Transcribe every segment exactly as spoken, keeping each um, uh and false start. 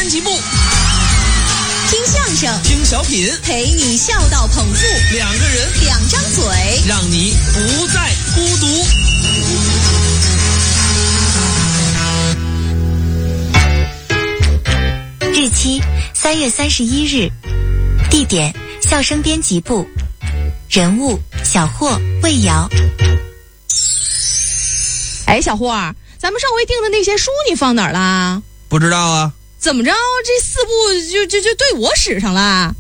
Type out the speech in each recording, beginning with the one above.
编辑部， 听相声， 听小品， 陪你笑到捧腹。 两个人， 两张嘴， 让你不再孤独。 日期三月三十一日，地点笑声编辑部，人物小霍、魏瑶。 哎，小霍儿，咱们上回订的那些书你放哪儿啦？ 不知道啊。 怎么着？这四部就就就对我使上了？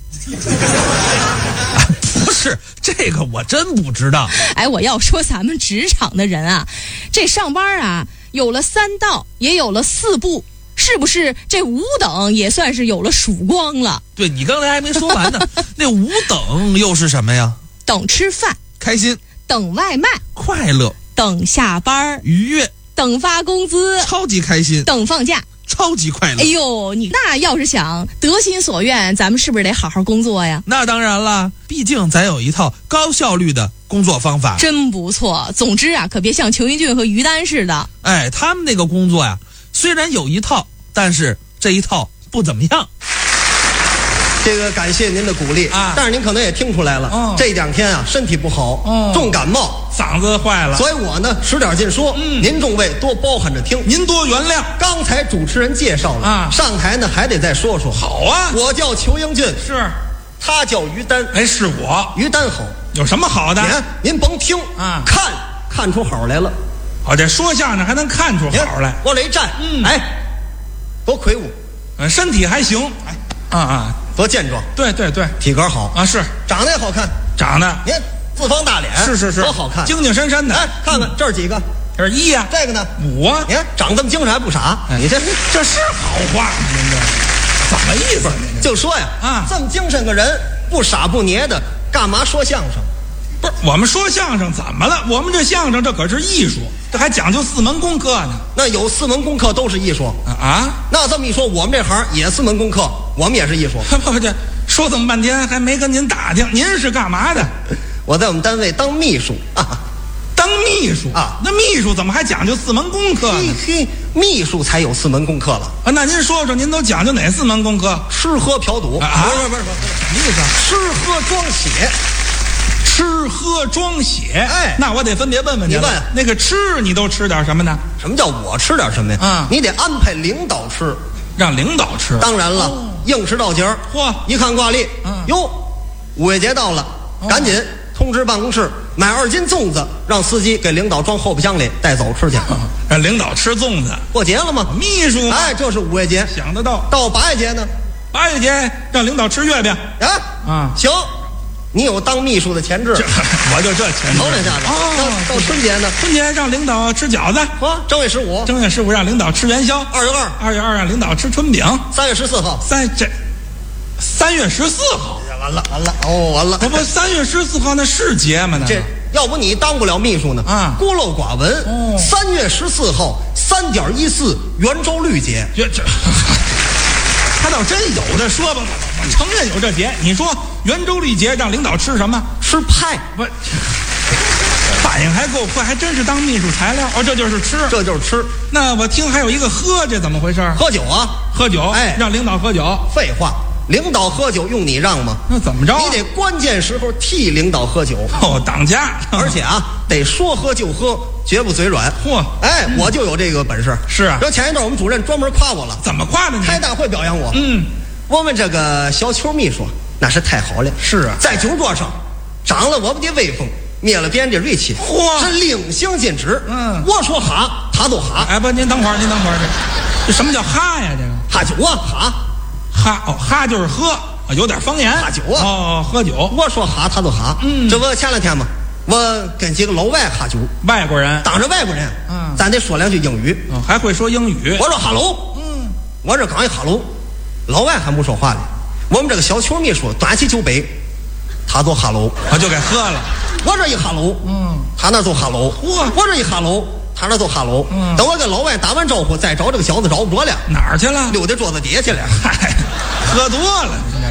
不是，这个我真不知道。 哎，我要说咱们职场的人啊，这上班啊，有了三到，也有了四部，是不是这五等也算是有了曙光了？ 对，你刚才还没说完呢。那五等又是什么呀？ 等吃饭， 开心； 等外卖， 快乐； 等下班， 愉悦； 等发工资， 超级开心； 等放假， 超级快乐。 哎呦，你那要是想得心所愿，咱们是不是得好好工作呀？ 那当然了，毕竟咱有一套高效率的工作方法。 真不错。总之啊，可别像裘云俊和于丹似的。 哎，他们那个工作呀，虽然有一套，但是这一套不怎么样。 这个感谢您的鼓励啊， 但是您可能也听出来了， 哦、 这两天啊身体不好， 哦、 重感冒， 嗓子坏了， 所以我呢使点劲说，嗯，您众位多包涵着听， 您多原谅。 刚才主持人介绍了啊， 上台呢还得再说说。 好啊， 我叫裘英俊， 是， 他叫于丹， 哎，是我。 于丹好， 有什么好的？ 你看您甭听啊， 看看出好来了。 哦，这说相声还能看出好来， 往这一站，嗯，哎，多魁梧， 嗯，身体还行，哎，啊啊。 多健壮， 对对对， 体格好啊，是长得也好看， 长得你看四方大脸， 是是是， 多好看， 精精神神的。 哎，看看、嗯、这是几个？ 这是一呀、啊， 这个呢五啊。 你看长这么精神还不傻，哎、你这这是好话吗？您这怎么意思？ 就说呀，啊，这么精神个人，不傻不捏的，干嘛说相声？ 不是我们说相声怎么了？我们这相声这可是艺术，这还讲究四门功课呢。 那有四门功课都是艺术啊啊！ 那这么一说，我们这行也四门功课，我们也是艺术。 不不，这说这么半天还没跟您打听，您是干嘛的？ 我在我们单位当秘书啊。 当秘书啊？ 那秘书怎么还讲究四门功课呢？ 嘿嘿，秘书才有四门功课了啊！那您说说，您都讲究哪四门功课？ 吃喝嫖赌啊？ 不是不是不是， 什么意思啊？ 吃喝装写。 吃喝装写， 哎， 那我得分别问问你问那个吃，你都吃点什么呢？ 什么叫我吃点什么呀？ 啊， 你得安排领导吃， 让领导吃。 当然了， 哦、 应时到节儿。 嚯， 一看挂历， 嗯， 哟，五月节到了， 哦、 赶紧通知办公室买二斤粽子，让司机给领导装后备箱里带走吃去。 哦、让领导吃粽子， 过节了吗？ 秘书嘛， 哎，这是五月节， 想得到。 到八月节呢？ 八月节让领导吃月饼啊啊， 行。你有当秘书的潜质， 我就这潜质。 头两下子。 哦， 到春节呢？ 春节让领导吃饺子。 嚯，正月十五， 正月十五让领导吃元宵。 二月二， 二月二让领导吃春饼。 三月十四号， 三这三月十四号， 完了完了哦，完了。 不不，三月十四号那是节吗？那这要不你当不了秘书呢啊， 孤陋寡闻。 哦， 三月十四号，三点一四圆周率节。 这这。他倒真有这说吧，我承认有这节。你说圆周率节让领导吃什么？ 吃派。 不，反应还够快，还真是当秘书材料。哦，这就是吃， 这就是吃。 那我听还有一个喝，这怎么回事？ 喝酒啊， 喝酒。 哎， 让领导喝酒。 废话，领导喝酒用你让吗？ 那怎么着、啊？ 你得关键时候替领导喝酒。 哦，当家。 而且啊，得说喝就喝，绝不嘴软。 嚯， 哎，嗯、我就有这个本事。 是啊。 这前一段我们主任专门夸我了。 怎么夸的你？ 开大会表扬我。 嗯， 我们这个小邱秘书那是太好了。 是啊， 在酒桌上长了我们的威风，灭了别人的锐气。 嚯， 是令行禁止。 嗯， 我说哈，他都哈。 哎，不，您等会儿，您等会儿，这这什么叫哈呀？这个哈酒啊，哈哈哦，哈就是喝。有点方言， 喝酒啊！ 哦，喝酒。 我说哈，他都哈。 嗯， 这不前两天嘛，我跟几个老外喝酒， 外国人， 当着外国人， 嗯， 咱得说两句英语， 哦，还会说英语。 我说哈喽， 嗯， 我这刚一哈喽，老外还不说话呢。我们这个小邱秘书端起酒杯，他就哈喽， 我就给喝了。 我这一哈喽， 嗯， 他那就哈喽， 嚯， 我这一哈喽，他那就哈喽。 嗯， 等我跟老外打完招呼，再找这个小子找不着了， 哪儿去了？ 溜到桌子底下去了。 嗨，喝多了，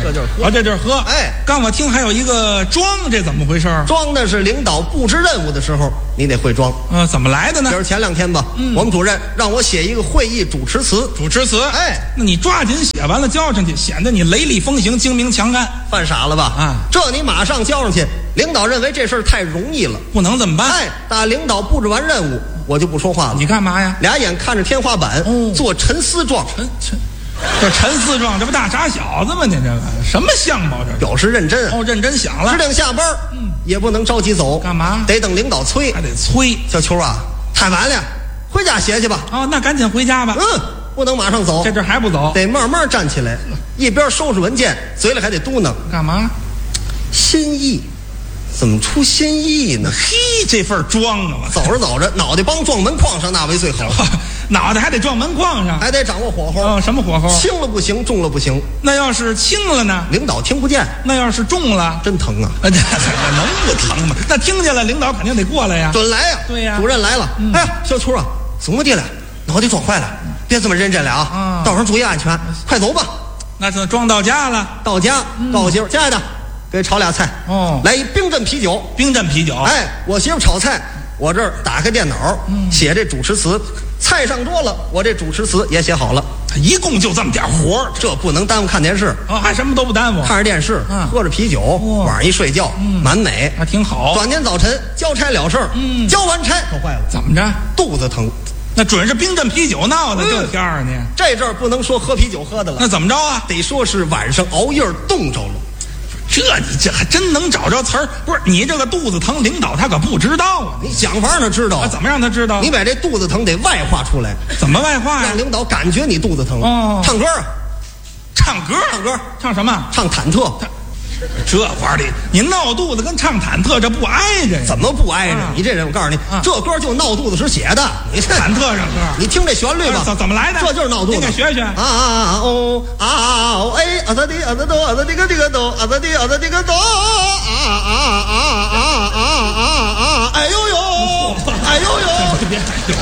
这就是喝啊，这就是喝。 哎， 刚我听还有一个装，这怎么回事？ 装的是领导布置任务的时候，你得会装。 呃，怎么来的呢这？是前两天吧，嗯、我们主任让我写一个会议主持词， 主持词。 哎， 那你抓紧写完了交上去，显得你雷厉风行、精明强干。 犯傻了吧？ 啊， 这你马上交上去，领导认为这事儿太容易了， 不能怎么办？ 哎，打领导布置完任务，我就不说话了。 你干嘛呀？ 俩眼看着天花板， 哦、 做沉思状。 沉沉，这陈思壮，这不大傻小子吗？你这个什么相貌？这表示认真啊。 哦，认真想了。 指定下班，嗯，也不能着急走。 干嘛？ 得等领导催。 还得催。 小秋啊，太晚了，回家歇去吧。 哦，那赶紧回家吧。 嗯，不能马上走。 这阵还不走？ 得慢慢站起来，一边收拾文件，嘴里还得嘟囔。 干嘛？ 心意，怎么出心意呢？ 嘿，这份装啊！ 走着走着，脑袋帮撞门框上，那为最好。 脑袋还得撞门框上， 还得掌握火候。 哦，什么火候？ 轻了不行，重了不行。 那要是轻了呢？ 领导听不见。 那要是重了， 真疼啊！ 这能不疼吗？那听见了，领导肯定得过来呀。 准来呀！ 对呀， 主任来了。哎呀，小秋啊，怎么的了？脑袋撞坏了，别这么认真了啊！到时候注意安全，快走吧。 那就装到家了。 到家，告诉媳妇，亲爱的，给炒俩菜。 哦， 来一冰镇啤酒。 冰镇啤酒。 哎，我媳妇炒菜，我这儿打开电脑，写这主持词。菜上桌了，我这主持词也写好了。 一共就这么点活儿， 这不能耽误看电视啊、哦！还什么都不耽误， 看着电视， 嗯、 喝着啤酒，哦、晚上一睡觉，嗯、蛮美， 还挺好。 转天早晨交差了事儿，嗯，交完差可坏了， 怎么着？ 肚子疼。 那准是冰镇啤酒闹的，嗯、这天儿呢。 这阵儿不能说喝啤酒喝的了， 那怎么着啊？ 得说是晚上熬夜冻着了。 这你这还真能找着词儿？不是你这个肚子疼，领导他可不知道啊。 你想法他知道啊？ 怎么让他知道？ 你把这肚子疼得外化出来。 怎么外化呀？ 让领导感觉你肚子疼。 哦， 唱歌啊， 唱歌， 唱歌， 唱什么？ 唱忐忑。 这玩意儿，你闹肚子跟唱忐忑这不挨着呀？ 怎么不挨着？ 啊、 你这人，我告诉你， 啊、 这歌就闹肚子时写的。你忐忑上歌， 你听这旋律吧， 怎怎么来的？ 这就是闹肚子。 你给学学。 啊啊哦啊啊哦哎啊哒滴啊哒哆啊哒滴个滴个哆啊哒滴啊哒滴个哆啊啊啊啊啊啊啊！哎呦呦，哎呦呦， 别哎呦！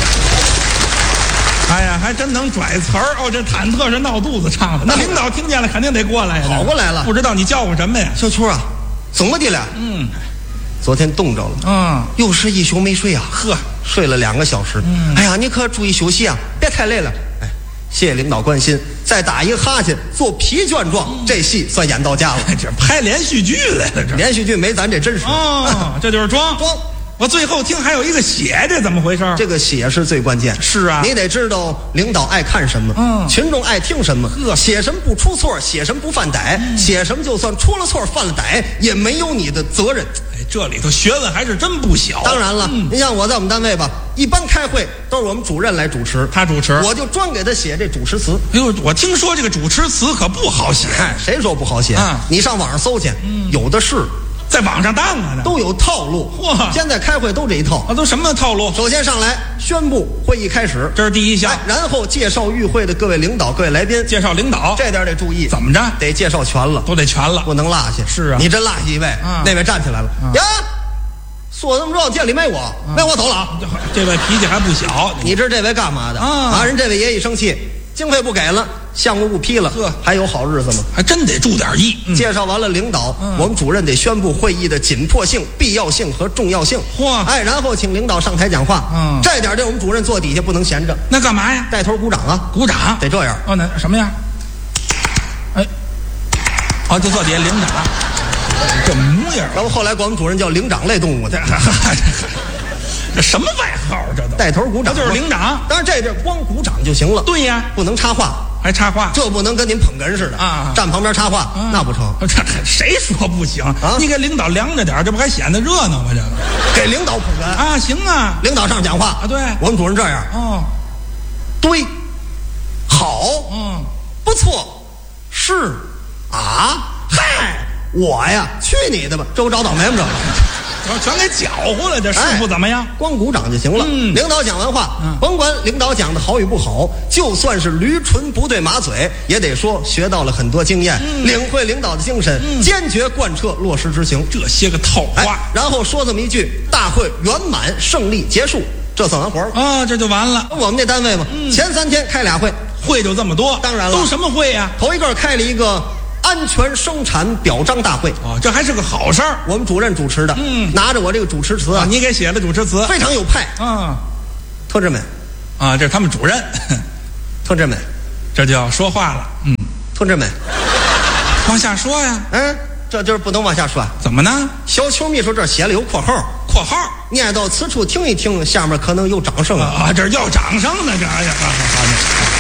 哎呀，还真能拽词儿哦！这忐忑是闹肚子唱的，那领导听见了肯定得过来呀。 跑过来了， 不知道你叫唤什么呀？ 小秋啊，怎么的了？ 嗯， 昨天冻着了， 嗯， 又是一宿没睡啊。 呵， 睡了两个小时。嗯，哎呀，你可注意休息啊，别太累了。哎，谢谢领导关心。再打一个哈欠，做疲倦状，嗯、这戏算演到家了。 这拍连续剧来了，这连续剧没咱这真实。 哦，这就是装装。 我最后听还有一个写，这怎么回事？ 这个写是最关键。 是啊， 你得知道领导爱看什么，嗯，群众爱听什么。呵，写什么不出错，写什么不犯歹，嗯、写什么就算出了错犯了歹，也没有你的责任。 哎，这里头学问还是真不小。 当然了，嗯、你像我在我们单位吧，一般开会都是我们主任来主持， 他主持， 我就专给他写这主持词。 哎呦，我听说这个主持词可不好写， 哎，谁说不好写？ 啊， 你上网上搜去，嗯、有的是。 在网上当啊， 都有套路。 嚯， 现在开会都这一套啊，都什么套路？ 首先上来宣布会议开始， 这是第一项、 哎，然后介绍与会的各位领导、各位来宾， 介绍领导， 这点得注意。 怎么着？ 得介绍全了， 都得全了， 不能落下。 是啊， 你真落下一位， 啊、 那位站起来了、啊、呀，说这么着，店里没我，啊、没我走了啊。 这位脾气还不小， 你知这位干嘛的啊？ 啊，人这位爷一生气。经费不给了，项目不批了， 呵， 还有好日子吗？ 还真得注点意。 嗯、介绍完了领导， 嗯、 我们主任得宣布会议的紧迫性、必要性和重要性。 嚯， 哎，然后请领导上台讲话。 嗯， 这点儿，这我们主任坐底下不能闲着。 那干嘛呀？ 带头鼓掌啊！ 鼓掌得这样。 哦，那什么呀？哎，哦，就坐底下领掌，这模样。 然后后来管我们主任叫灵长类动物的。 这什么外号？这都带头鼓掌， 就是领长。 当然这地儿光鼓掌就行了。 对呀， 不能插话， 还插话， 这不能跟您捧哏似的啊！ 站旁边插话，啊、那不成。 这谁说不行啊？你给领导凉着点，这不还显得热闹吗？这个给领导捧哏啊，行啊！ 领导上讲话啊，对， 我们主任这样。 哦， 对，好， 嗯， 不错，是啊，嗨，我呀，去你的吧！这不找倒霉吗？这。 全给搅和了，这师傅怎么样？ 哎、光鼓掌就行了。嗯，领导讲完话，嗯、甭管领导讲的好与不好，就算是驴唇不对马嘴，也得说学到了很多经验，嗯、领会领导的精神，嗯、坚决贯彻落实执行。 这些个套话、哎， 然后说这么一句：大会圆满胜利结束，这算完活了啊，这就完了。 我们那单位嘛，嗯、前三天开俩会， 会就这么多。 当然了， 都什么会呀、啊？ 头一个开了一个安全生产表彰大会。 哦，这还是个好事儿。 我们主任主持的， 嗯， 拿着我这个主持词啊， 啊， 你给写的主持词， 非常有派。 啊， 同志们， 啊，这是他们主任。 同志们， 这就要说话了。嗯， 同志们， 往下说呀。 嗯，这就是不能往下说。 怎么呢？ 小球秘书这儿写了有括号， 括号念到此处停一停，下面可能有掌声啊，这要掌声呢，这哎呀，好好好。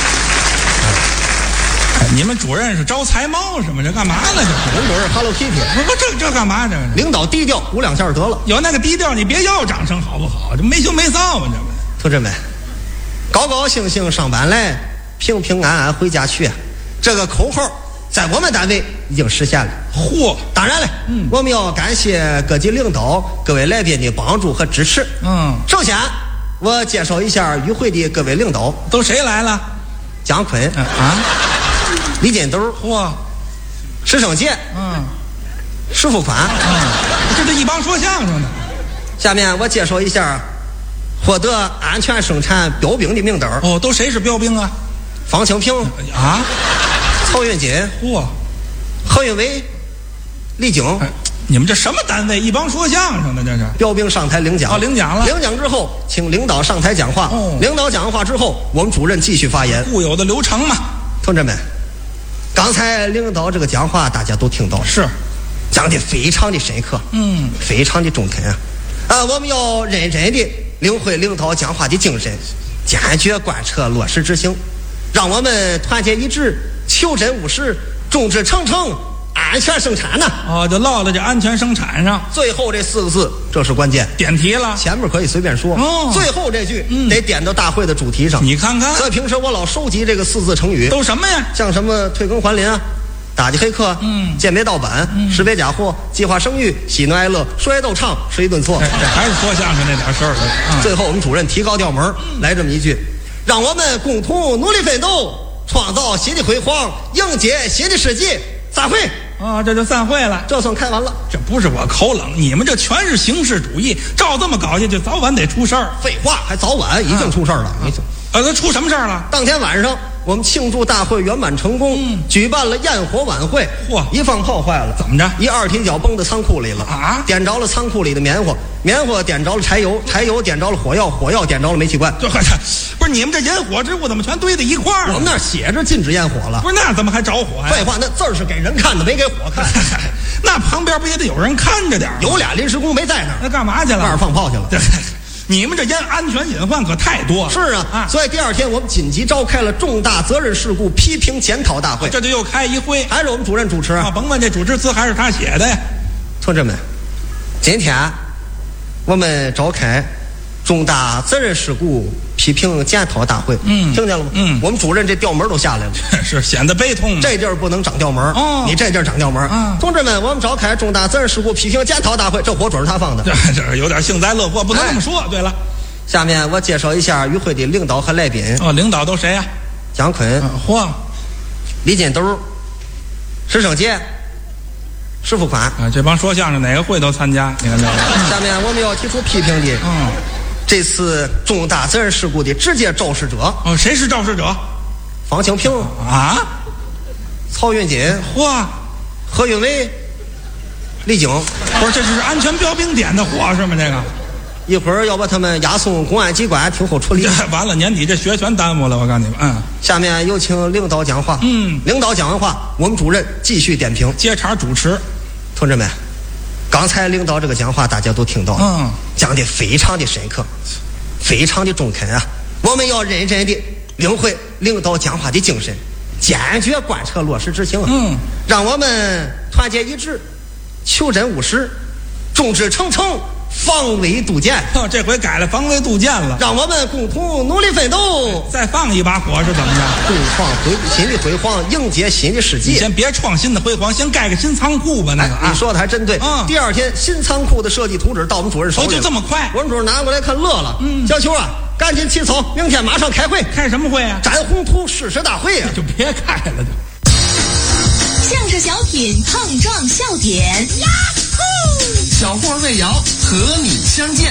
你们主任是招财猫是吗？这干嘛呢？这人主任 Hello Kitty， 不这这干嘛？这领导低调鼓两下得了。 有那个低调，你别要掌声好不好？这没羞没臊啊！这不， 同志们，高高兴兴上班来，平平安安回家去，这个口号在我们单位已经实现了。 嚯！ 当然了，嗯，我们要感谢各级领导、各位来宾的帮助和支持。 嗯， 首先我介绍一下与会的各位领导， 都谁来了？ 姜昆、 嗯、啊， 李金斗， 嚯， 石胜杰， 嗯， 石富宽， 嗯，这这一帮说相声的。 下面我介绍一下获得安全生产标兵的名单。 哦，都谁是标兵啊？ 方清平啊， 曹云金， 嚯， 何云伟，李菁。 哎，你们这什么单位？一帮说相声的这是？ 标兵上台领奖。 哦，领奖了。 领奖之后，请领导上台讲话。 哦， 领导讲话之后，我们主任继续发言。 固有的流程嘛。 同志们，刚才领导这个讲话大家都听到了， 是讲的非常的深刻， 嗯， 非常的中肯啊！啊，我们要认真的领会领导讲话的精神，坚决贯彻落实执行，让我们团结一致，求真务实，众志成城，安全生产呢。 哦，就落到这安全生产上。 最后这四个字，这是关键。 点题了， 前面可以随便说， 哦， 最后这句、 嗯、 得点到大会的主题上。 你看看， 所以平时我老收集这个四字成语， 都什么呀？ 像什么退耕还林啊，打击黑客， 嗯， 歼灭盗版，嗯，识别假货，计划生育，喜怒哀乐，说爱逗唱，是一顿错。 哎，这还是说相声那点事儿了。 嗯、最后我们主任提高调门、嗯，来这么一句：让我们共同努力奋斗，创造新的辉煌，迎接新的世纪。散会。 啊、哦，这就散会了， 这算开完了。 这不是我口冷，你们这全是形式主义，照这么搞下去，早晚得出事儿。 废话，还早晚已经出事儿了。你、啊、 呃，那出什么事儿了？ 当天晚上，我们庆祝大会圆满成功，嗯、举办了焰火晚会。 嚯！ 一放炮坏了， 怎么着？ 一二踢脚崩到仓库里了啊！ 点着了仓库里的棉花，棉花点着了柴油，柴油点着了火药，火药点着了煤气罐。 这不是你们这引火之物怎么全堆在一块儿？ 我们那儿写着禁止焰火了。 不是，那怎么还着火呀？ 废话，那字儿是给人看的，没给火看。 那旁边不也得有人看着点儿？ 有俩临时工没在那儿， 那干嘛去了？ 那儿放炮去了。 你们这烟安全隐患可太多了。 是啊，啊所以第二天我们紧急召开了重大责任事故批评检讨大会。 这就又开一会， 还是我们主任主持啊？甭问这主持词还是他写的呀。 同志们，今天我们召开重大责任事故批评检讨大会， 嗯， 听见了吗？ 嗯， 我们主任这调门都下来了， 是显得悲痛。 这地儿不能长调门， 哦， 你这地儿长调门。 啊， 同志们，我们召开重大责任事故批评检讨大会，这火准是他放的， 这这有点幸灾乐祸，不能这么说。哎、对了， 下面我介绍一下与会的领导和来宾。 哦，领导都谁呀、啊？ 姜昆， 嚯、啊， 李金斗，石胜杰。石富宽啊，这帮说相声哪个会都参加，你看这。 下面我们要提出批评的， 嗯， 这次重大责任事故的直接肇事者。 哦，谁是肇事者？ 方清平啊， 曹云金， 嚯， 何云伟，李菁。 不是，这是安全标兵点的火是吗？这个一会儿要把他们押送公安机关听候处理。 完了，年底这学全耽误了，我告诉你们。嗯， 下面有请领导讲话。 嗯， 领导讲完话，我们主任继续点评， 接茬主持。 同志们，刚才领导这个讲话大家都听到了， 嗯， 讲的非常的深刻，非常的中肯啊！我们要认真的领会领导讲话的精神，坚决贯彻落实执行。 嗯， 让我们团结一致，求真务实，众志成城，防微杜渐。 哦，这回改了防微杜渐了。 让我们共同努力奋斗， 再放一把火是怎么着？ 共创辉新的辉煌，迎接新的世纪。 你先别创新的辉煌，先盖个新仓库吧。那个、 哎，你说的还真对。 嗯， 第二天新仓库的设计图纸到我们主任手里， 哦，就这么快？ 我们主任拿过来看乐了。嗯，小秋啊，赶紧起草，明天马上开会。 开什么会啊？ 展宏图誓师大会啊！ 就别开了就。 相声小品碰撞笑点，呀呼！ 小霍魏瑶和你相见，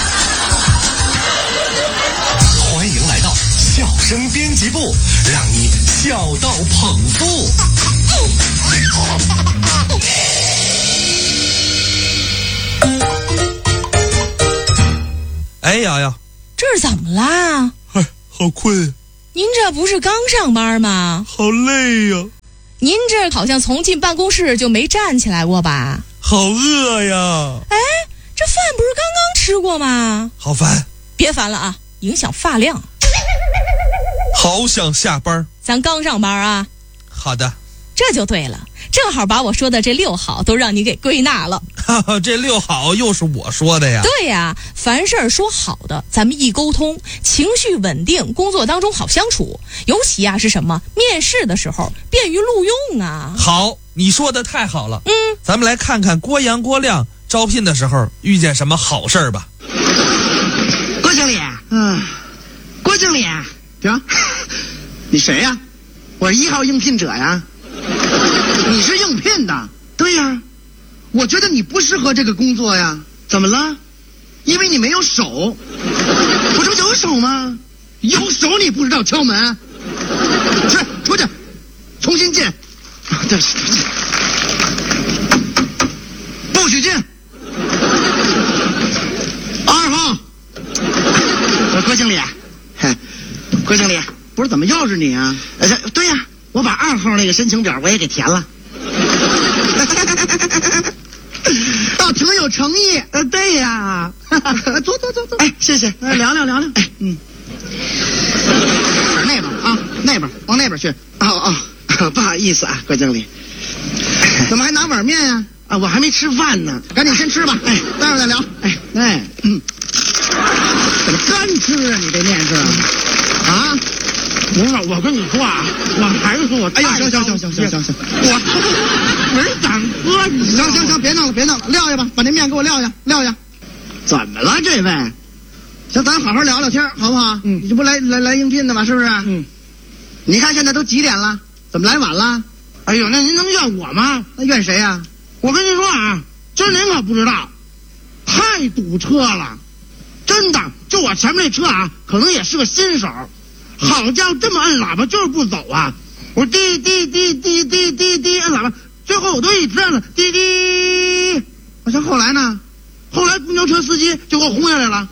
欢迎来到笑声编辑部，让你笑到捧腹。 瑶瑶， 这是怎么啦？ 哎，好困， 您这不是刚上班吗？ 好累呀。 您这好像从进办公室就没站起来过吧？ 好饿呀。 哎，这饭不是刚刚吃过吗？ 好烦， 别烦了啊，影响发量。 好想下班。 咱刚上班啊。 好的， 这就对了，正好把我说的这六好都让你给归纳了。 哈哈，这六好又是我说的呀。 对呀，凡事说好的，咱们一沟通，情绪稳定，工作当中好相处。尤其啊是什么？面试的时候便于录用啊。 好，你说的太好了。 嗯， 咱们来看看郭阳郭亮招聘的时候遇见什么好事儿吧。 郭经理，嗯，郭经理，行，你谁呀？我是一号应聘者呀。你是应聘的？对呀。我觉得你不适合这个工作呀。怎么了？因为你没有手。我这不有手吗？有手你不知道敲门？去，出去，重新进。对不起，对不起，不许进。二号。郭经理，嘿，郭经理，不是怎么又是你啊？呃，对呀，我把二号那个申请表我也给填了。倒挺有诚意。呃，对呀。坐坐坐坐。哎，谢谢。呃、聊聊聊聊。哎，嗯。那边啊，那边往那边去。哦哦，不好意思啊，郭经理。怎么还拿碗面呀？啊，我还没吃饭呢，赶紧先吃吧。哎，待会儿再聊。哎哎，嗯。怎么干吃啊？你这面是？啊？不是，我跟你说啊，我还是说我……哎呀，行行行行行行行，我没敢喝你。行行行，别弄了别弄了，撂下吧，把那面给我撂下撂下。怎么了这位？行，咱好好聊聊天，好不好？嗯，你这不来来来应聘的吗？是不是？嗯。你看现在都几点了？怎么来晚了？哎呦，那您能怨我吗？那怨谁呀、啊？我跟您说啊，今儿您可不知道，太堵车了，真的。就我前面那车啊，可能也是个新手。好家伙，这么按喇叭就是不走啊！我滴滴滴滴滴滴滴按喇叭，最后我都一直按了滴滴。好像后来呢，后来公交车司机就给我轰下来了。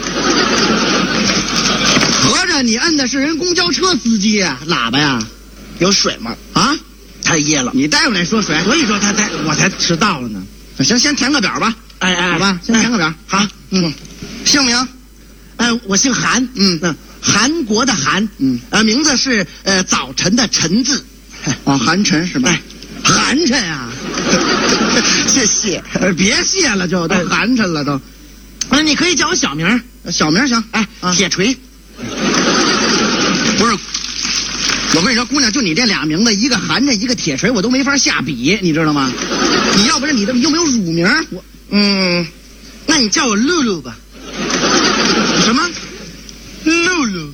合着你摁的是人公交车司机呀、啊？喇叭呀？有水吗？啊？太噎了！你待会儿来说水，所以说他才我才迟到了呢。行，先填个表吧。哎哎，好吧，先填个表。哎、好，嗯，姓名？哎，我姓韩。嗯嗯。韩国的韩，嗯，呃，名字是呃早晨的晨字，哦，韩晨是吧？哎，韩晨啊，谢谢，别谢了就，都寒碜了都。那、啊、你可以叫我小名，小名行，哎，啊、铁锤。不是，我跟你说，姑娘，就你这俩名字，一个寒碜，一个铁锤，我都没法下笔，你知道吗？你要不然你的又没有乳名，我嗯，那你叫我露露吧。什么？露露，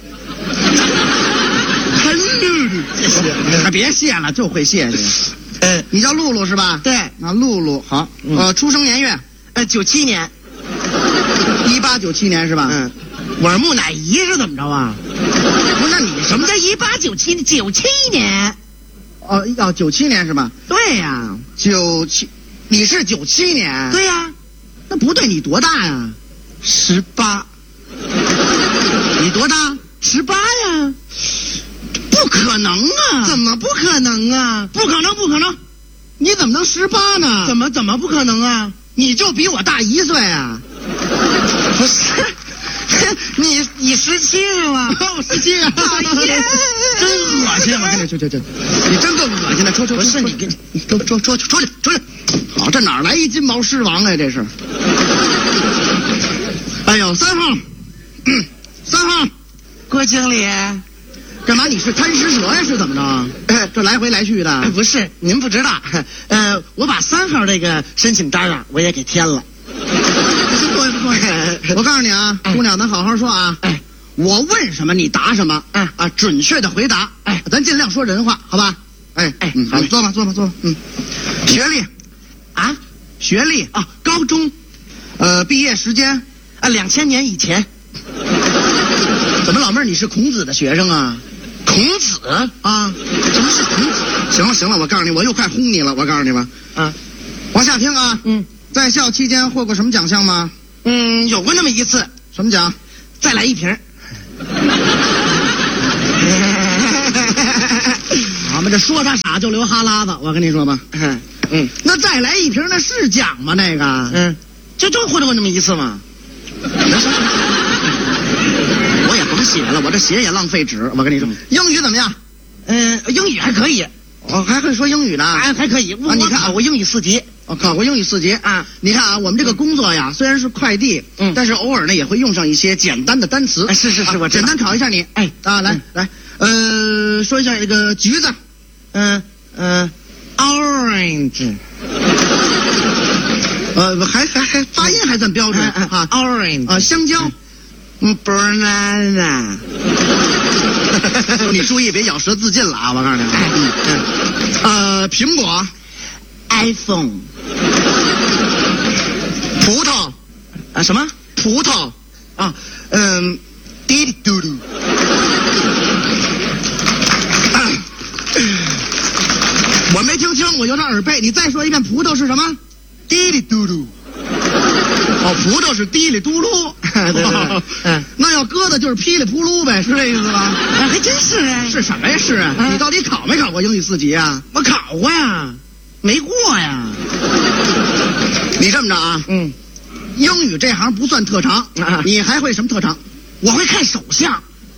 还露露，谢谢。别谢了，就会谢谢。呃，你叫露露是吧？对，那露露好。呃，出生年月，呃，九七年，一八九七年是吧？嗯，我是木乃伊是怎么着啊？不是，那你什么叫一八九七九七年？哦，要九七年是吧？对呀，九七，你是九七年？对呀，那不对，你多大呀？十八。你多大？十八呀！不可能啊！怎么不可能啊？不可能，不可能！你怎么能十八呢？怎么怎么不可能啊？你就比我大一岁啊！不是，你你十七是吗？我十七啊！真恶心！我跟你说，这这，你真够恶心的！出出不是你跟你出出出出去出去！好，这哪来一金毛狮王啊？这是！哎呦，三号。嗯，三号，郭经理，干嘛？你是贪食蛇呀？是怎么着？哎，这来回来去的？哎、不是，您不知道。呃，我把三号这个申请单啊，我也给填了。不不不，我告诉你啊，哎、姑娘，咱好好说啊。哎，我问什么你答什么。哎啊，准确的回答。哎，咱尽量说人话，好吧？哎哎，嗯，好，坐吧坐吧坐吧。嗯，学历啊，学历啊，高中。呃，毕业时间啊，两千年以前。怎么老妹儿你是孔子的学生啊？孔子啊？什么是孔子？行了行了，我告诉你，我又快轰你了，我告诉你吧。啊，往下听啊。嗯，在校期间获过什么奖项吗？嗯，有过那么一次， 什么奖？ 再来一瓶。 我们这说他傻就流哈喇子，我跟你说吧。 嗯嗯， 那再来一瓶那是奖吗？那个， 嗯，就就回答过那么一次嘛。 我也甭写了，我这写也浪费纸。我跟你说，英语怎么样？ 嗯，英语还可以， 我还会说英语呢。 还还可以。 啊，你看啊，我英语四级。 我考过英语四级啊！ 你看啊，我们这个工作呀，虽然是快递， 嗯， 但是偶尔呢也会用上一些简单的单词。 哎，是是是，我简单考一下你。 哎啊，来来，呃，说一下这个橘子， 嗯嗯 ，orange， 呃，还还还发音还算标准啊 ，orange 啊，香蕉， 嗯 ，banana， 你注意别咬舌自尽了啊！我告诉你，嗯，呃，苹果 ，iPhone。 葡萄啊，什么葡萄啊？嗯，滴滴嘟嘟。 我没听清，我有点耳背。你再说一遍，葡萄是什么？ 滴哩嘟嘟。 哦，葡萄是滴里嘟噜。 对对对，嗯， 那要鸽子就是噼里扑噜呗，是这意思吧？ 哎，还真是哎。 是什么呀？是啊，你到底考没考过英语四级啊？ 我考过呀，没过呀。 你这么着啊， 嗯， 英语这行不算特长， 啊、 你还会什么特长？ 我会看手相。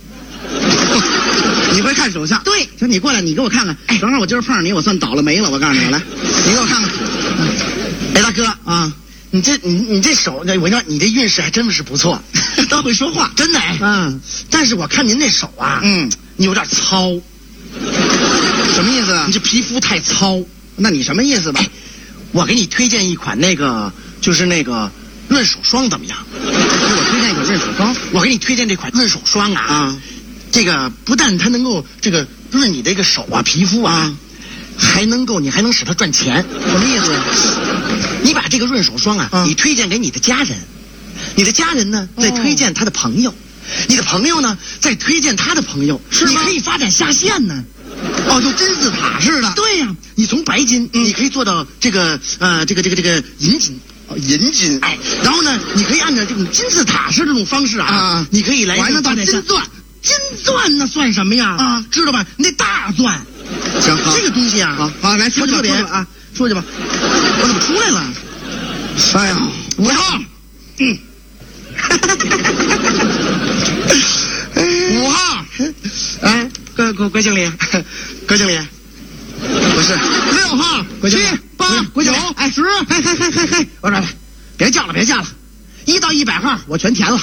你会看手相？ 对， 行，你过来，你给我看看。哎，正好我今儿碰上你，我算倒了霉了。我告诉你，来，你给我看看。 哎，大哥啊， 你这你你这手，我说你这运势还真的是不错， 都会说话， 真的哎。 嗯， 但是我看您那手啊， 嗯， 你有点糙。 什么意思啊？ 你这皮肤太糙。 那你什么意思吧？ 哎，我给你推荐一款那个，就是那个润手霜怎么样？ 给我推荐一款润手霜。 我给你推荐这款润手霜啊， 啊， 这个不但它能够这个润你这个手啊、皮肤啊，还能够你还能使它赚钱。 什么意思？ 你把这个润手霜啊， 啊你推荐给你的家人，你的家人呢再推荐他的朋友，你的朋友呢再推荐他的朋友， 是吗你可以发展下线呢。 哦，就金字塔似的。 对呀、你从白金， 嗯你可以做到这个呃这个这个这个银金。 哦，银金。 哎，然后呢，你可以按照这种金字塔式这种方式啊， 啊你可以来我还能到发展下金钻。 金钻那算什么呀？ 啊， 知道吧？你得大钻。 行，好这个东西啊， 好，好，来说去吧， 特别说去吧啊，说去吧。 我怎么出来了？ 哎呀，五号， 嗯， 五号， 哎，郭郭郭经理，郭经理， 不是六号，七八九，哎十， 嗨嗨嗨嗨嗨，我说别叫了，别叫了，一到一百号我全填了。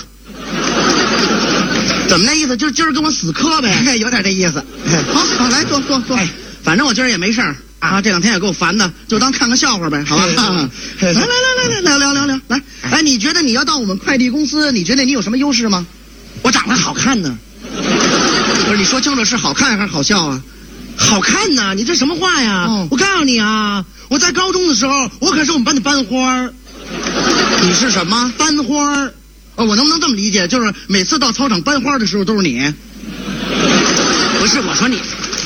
怎么那意思？就是今儿跟我死磕呗？ 有点这意思。 好，好，来坐坐坐。 哎， 反正我今儿也没事儿啊，这两天也够烦的，就当看个笑话呗，好吧？来来来来来，聊聊聊聊，来，哎，你觉得你要到我们快递公司，你觉得你有什么优势吗？ 我长得好看呢。 不是，你说清楚是好看还是好笑啊？ 好看呢？你这什么话呀？ 哦我告诉你啊，我在高中的时候，我可是我们班的班花儿。 你是什么班花儿？ 哦，我能不能这么理解？就是每次到操场班花的时候都是你？ 不是，我说你，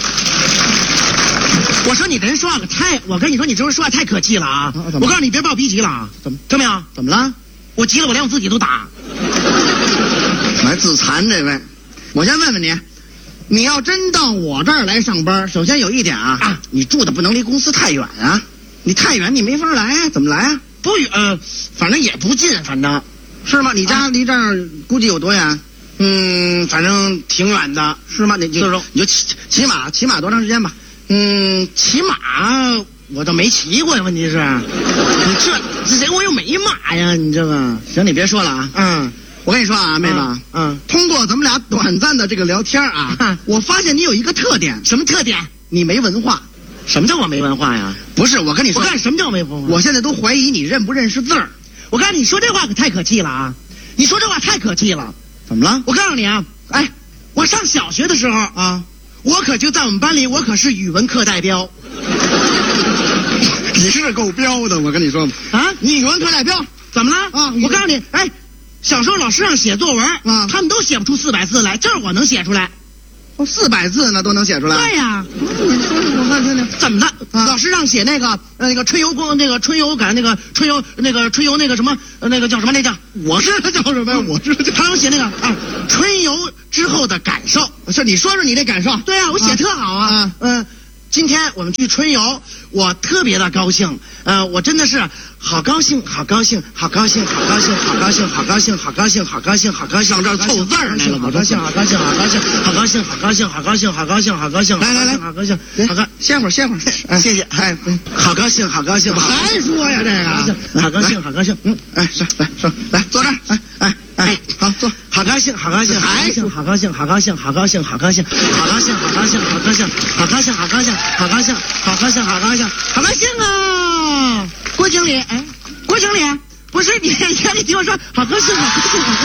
我说你这人说话可太，我跟你说，你这人说话太可气了啊！ 啊怎么我告诉你，别把我逼急了啊！ 怎么听没有？ 怎么了？ 我急了，我连我自己都打。 来自残这位，我先问问你，你要真到我这儿来上班，首先有一点啊， 啊你住的不能离公司太远啊，你太远你没法来啊，怎么来啊？ 不远，呃，反正也不近，反正是吗？你家离这儿估计有多远？ 嗯，反正挺远的。 是吗？你你就是说你就骑骑马，骑马多长时间吧？ 嗯，骑马我倒没骑过呀，问题是，你这这谁我又没马呀？你这个， 行，你别说了啊。 嗯我跟你说啊，妹子， 嗯嗯通过咱们俩短暂的这个聊天啊， 嗯我发现你有一个特点， 什么特点？ 你没文化。 什么叫我没文化呀？ 不是，我跟你说， 我看什么叫没文化？ 我现在都怀疑你认不认识字儿。 我告诉你，你说这话可太可气了啊！你说这话太可气了。 怎么了？ 我告诉你啊，哎，我上小学的时候啊， 我可就在我们班里，我可是语文课代表。 你是够彪的，我跟你说啊， 你语文课代表怎么了？ 啊我告诉你，哎，小时候老师让写作文， 啊他们都写不出四百字来，就是我能写出来。 哦，四百字呢都能写出来。 对呀、 嗯你说说我看听听。 怎么的？老师让写那个呃那个春游光那个春游感那个春游那个春游那个什么呃那个叫什么那叫我知道叫什么呀？我知道他让我写那个啊春游之后的感受。是你说说你的感受？对啊，我写特好啊。嗯、呃，今天我们去春游，我特别的高兴。呃，我真的是好高兴，好高兴，好高兴，好高兴，好高兴，好高兴，好高兴，好高兴，好高兴，上这儿凑字儿来了，好高兴，好高兴，好高兴，好高兴，好高兴，好高兴，好高兴，好高兴，来来来，好高兴，好高，歇会儿，歇会儿，谢谢，哎，好高兴，好高兴，还说呀这个，好高兴，好高兴，嗯，哎，是，来说，来坐这儿，哎哎哎，好坐，好高兴，好高兴，还行，好高兴，好高兴，好高兴，好高兴，好高兴，好高兴，好高兴，好高兴，好高兴，好高兴，好高兴，好高兴，好高兴啊！郭经理，哎，郭经理，不是你，你听我说，好高兴，好高兴，好高兴。